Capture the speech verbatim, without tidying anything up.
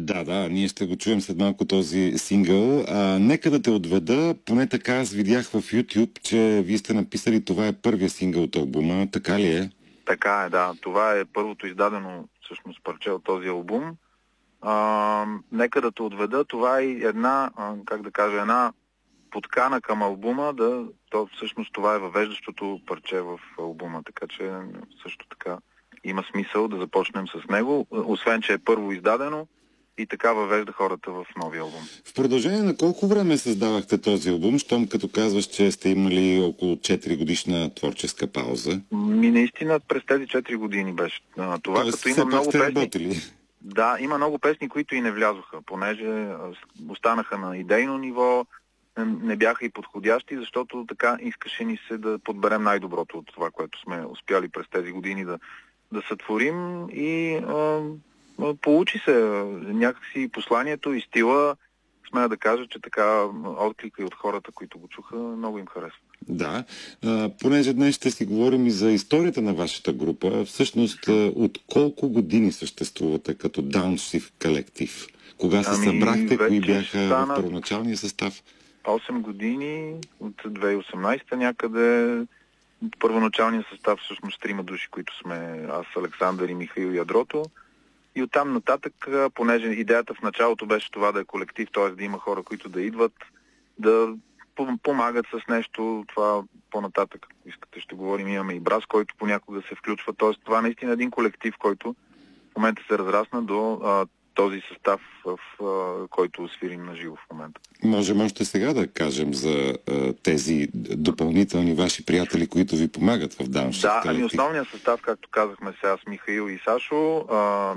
Да, да, ние ще го чуем след малко този сингъл. А, нека да те отведа, поне така аз видях в YouTube, че вие сте написали, това е първия сингъл от албума, така ли е? Така е, да. Това е първото издадено всъщност парче от този албум. А, нека да те отведа, това е една, а, как да кажа, една подкана към албума, да, то всъщност това е въвеждащото парче в албума, така че също така има смисъл да започнем с него, освен че е първо издадено и така въвежда хората в новия албум. В продължение на колко време създавахте този албум, щом като казваш, че сте имали около четири годишна творческа пауза? Ми наистина през тези четири години беше. Това Тоест, като има много сте песни. Работили. Да, има много песни, които и не влязоха, понеже останаха на идейно ниво, не бяха и подходящи, защото така искаше ни се да подберем най-доброто от това, което сме успяли през тези години да, да сътворим и а, получи се някакси посланието и стила. Смея да кажа, че така отклика и от хората, които го чуха, много им харесва. Да, а, понеже днес ще си говорим и за историята на вашата група, всъщност от колко години съществувате като Downshift колектив? Кога се ами, събрахте, кои бяха в първоначалния състав? осем години, от две хиляди и осемнадесета някъде. Първоначалния състав всъщност трима души, които сме аз, Александър и Михаил Ядрото. И оттам нататък, понеже идеята в началото беше това да е колектив, т.е. да има хора, които да идват, да помагат с нещо, това по-нататък, ако искате, ще говорим, имаме и Брас, който понякога се включва, т.е. това наистина е един колектив, който в момента се разрасна до а, този състав, в а, който свирим на живо в момента. Можем още сега да кажем за а, тези допълнителни ваши приятели, които ви помагат в Downshift Да, колектив. ами основният състав, както казахме сега с Михаил и Сашо, а,